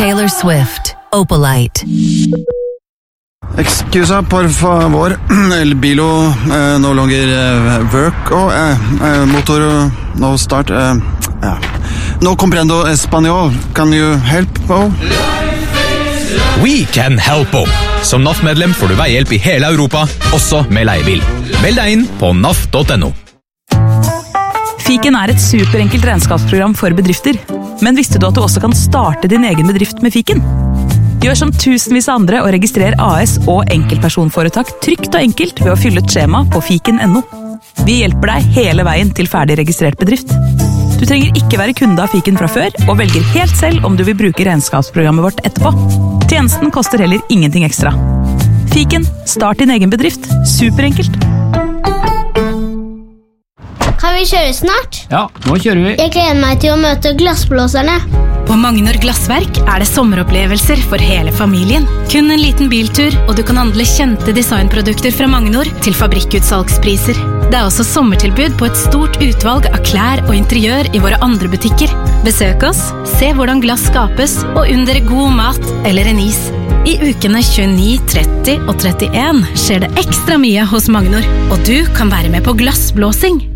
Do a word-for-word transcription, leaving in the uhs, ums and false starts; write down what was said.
Taylor Swift, Opalite. Excusa, por favor. El bilo eh, no longer eh, work. Oh, eh, eh, motor no start. Eh, ja. No comprendo español. Can you help? Oh? We can help. Som N A F-medlem får du veihjelp i hele Europa, også med leiebil. Meld deg inn på N A F punktum no. Fiken er et superenkelt regnskapsprogram for bedrifter. Men visste du at du også kan starte din egen bedrift med Fiken? Gjør som tusenvis av andre og registrer A S og enkeltpersonforetak trygt og enkelt ved å fylle et skjema på fiken punktum no. Vi hjelper deg hele veien til ferdig registrert bedrift. Du trenger ikke være kunde av Fiken fra før, og velger helt selv om du vil bruke regnskapsprogrammet vårt etterpå. Tjenesten koster heller ingenting ekstra. Fiken, start din egen bedrift. Superenkelt. Kan vi kjøre snart? Ja, nå kjører vi. Jeg gleder meg til å møte glassblåserne. På Magnor Glassverk er det sommeropplevelser for hele familien. Kun en liten biltur, og du kan handle kjente designprodukter fra Magnor til fabrikkutsalgspriser. Det er også sommertilbud på et stort utvalg av klær og interiør i våre andre butikker. Besøk oss, se hvordan glass skapes, og under god mat eller en is. I ukene tjueni, tretti og trettien skjer det ekstra mye hos Magnor, og du kan være med på glassblåsing.